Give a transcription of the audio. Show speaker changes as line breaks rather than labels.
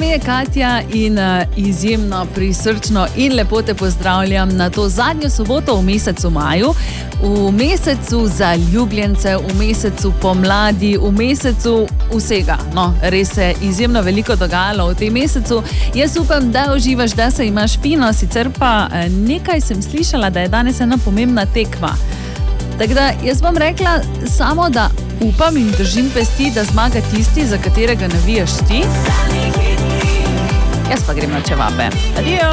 je Katja in izjemno prisrčno in lepo te pozdravljam na to zadnjo soboto v mesecu maju, v mesecu zaljubljencev, v mesecu pomladi, v mesecu vsega. No, res se izjemno veliko dogajalo v tem mesecu. Jaz upam, da uživaš, da se imaš fino, sicer pa nekaj sem slišala, da je danes ena pomembna tekma. Tako da jaz bom rekla samo, da upam in držim pesti, da zmaga tisti, za katerega navijaš ti. Jaz pa grem na čevape. Adijo!